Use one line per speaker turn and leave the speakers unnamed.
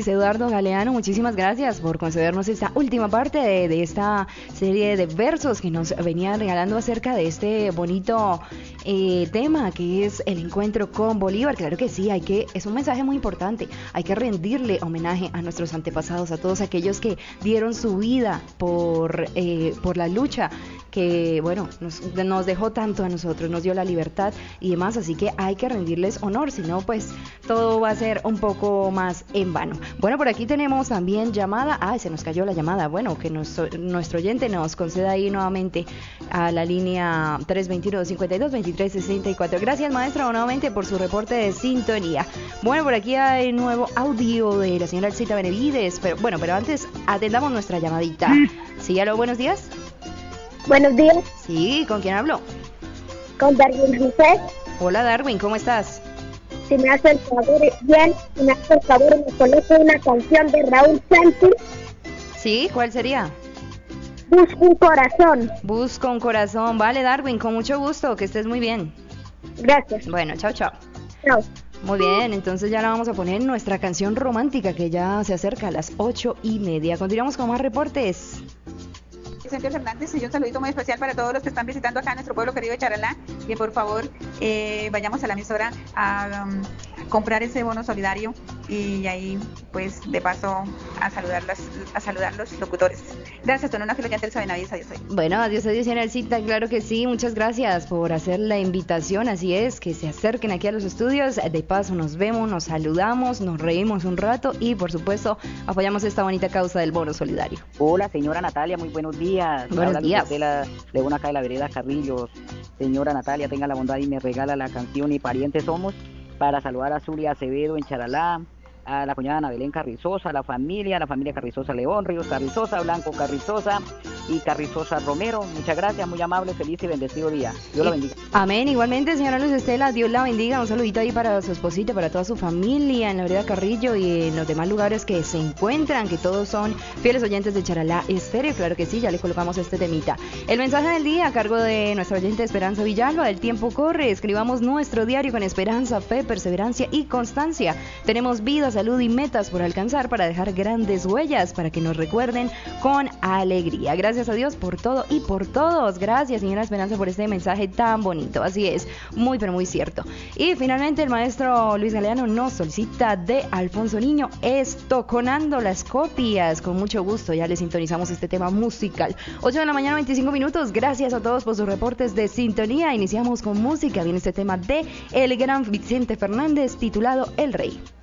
Luis Eduardo Galeano, muchísimas gracias por concedernos esta última parte de esta serie de versos que nos venía regalando acerca de este bonito tema que es el encuentro con Bolívar. Claro que sí, es un mensaje muy importante, hay que rendirle homenaje a nuestros antepasados, a todos aquellos que dieron su vida por la lucha que, bueno, nos dejó tanto a nosotros, nos dio la libertad y demás, así que hay que rendirles honor, si no, pues todo va a ser un poco más en vano. Bueno, por aquí tenemos también llamada, se nos cayó la llamada, bueno, que nuestro oyente nos conceda ahí nuevamente a la línea 321-52-23-64. Gracias, maestro, nuevamente por su reporte de sintonía. Bueno, por aquí hay nuevo audio de la señora Elcita Benavides, pero antes atendamos nuestra llamadita. Sí, aló, buenos días.
Buenos días.
Sí, ¿con quién hablo?
Con Darwin José.
Hola, Darwin, ¿cómo estás?
Si me hace el favor, bien, si me hace el favor, me coloco una canción de Raúl Santos.
Sí, ¿cuál sería?
Busco un corazón.
Busco un corazón, vale, Darwin, con mucho gusto, que estés muy bien.
Gracias.
Bueno, chao, chao.
Chao.
Muy bien, entonces ya la vamos a poner nuestra canción romántica que ya se acerca a las 8:30. Continuamos con más reportes.
Vicente Fernández, y un saludito muy especial para todos los que están visitando acá nuestro pueblo querido de Charalá, que por favor vayamos a la emisora a comprar ese bono solidario y ahí pues de paso a saludar los locutores. Gracias, don Ángel Oyente Elsa Benavides, adiós.
Bueno, adiós, señora Elcita, claro que sí, muchas gracias por hacer la invitación, así es, que se acerquen aquí a los estudios, de paso nos vemos, nos saludamos, nos reímos un rato y por supuesto apoyamos esta bonita causa del bono solidario.
Hola, señora Natalia, muy buenos días.
Buenos días.
De una acá de la vereda Carrillos. Señora Natalia, tenga la bondad y me regala la canción Y Parientes Somos para saludar a Zulia Acevedo en Charalá, a la cuñada Ana Belén Carrizosa, a la familia Carrizosa León, Ríos Carrizosa, Blanco Carrizosa y Carrizosa Romero. Muchas gracias, muy amable, feliz y bendecido día. Dios la bendiga.
Amén, igualmente, señora Luz Estela, Dios la bendiga. Un saludito ahí para su esposita, para toda su familia en la vereda Carrillo y en los demás lugares que se encuentran, que todos son fieles oyentes de Charalá Estéreo. Claro que sí, ya le colocamos este temita. El mensaje del día a cargo de nuestra oyente Esperanza Villalba. El tiempo corre, escribamos nuestro diario con esperanza, fe, perseverancia y constancia. Tenemos vida, salud y metas por alcanzar para dejar grandes huellas, para que nos recuerden con alegría. Gracias a Dios por todo y por todos. Gracias, señora Esperanza, por este mensaje tan bonito. Así es, muy pero muy cierto. Y finalmente el maestro Luis Galeano nos solicita de Alfonso Niño Estoconando las copias. Con mucho gusto, ya le sintonizamos este tema musical. 8 de la mañana, 25 minutos. Gracias a todos por sus reportes de sintonía. Iniciamos con música. Viene este tema de el gran Vicente Fernández titulado El Rey.